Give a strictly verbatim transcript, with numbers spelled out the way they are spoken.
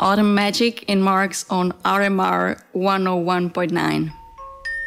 Autumn Magic in Marks on R M R one oh one point nine.